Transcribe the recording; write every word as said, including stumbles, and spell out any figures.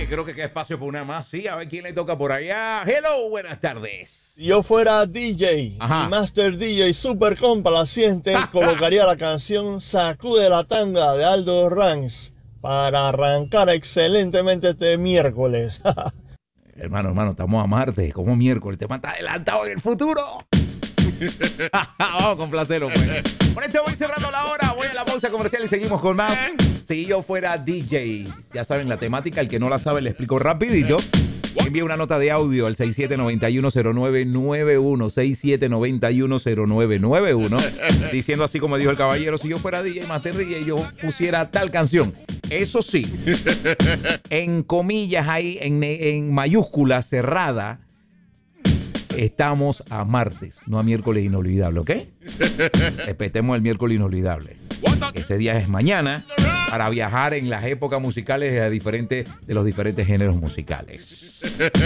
creo que queda espacio para una más. Sí, a ver quién le toca por allá. Hello, buenas tardes. Si yo fuera D J Ajá. y Master D J super complaciente, colocaría la canción Sacude la Tanga de Aldo Ranz para arrancar excelentemente este miércoles. Hermano, hermano, estamos a martes, como miércoles. El tema está adelantado en el futuro. Vamos a complacerlo, pues. Con esto voy cerrando la hora. Voy a la pausa comercial y seguimos con más. Si yo fuera D J, ya saben la temática. El que no la sabe le explico rapidito. Envíe una nota de audio al seis siete nueve uno cero nueve nueve uno, seis siete nueve uno cero nueve nueve uno, diciendo así como dijo el caballero: si yo fuera D J, Master D J, yo pusiera tal canción. Eso sí, en comillas ahí, en, en mayúscula cerrada, estamos a martes, no a miércoles inolvidable, ¿ok? Respetemos el miércoles inolvidable. Ese día es mañana para viajar en las épocas musicales de, diferentes, de los diferentes géneros musicales.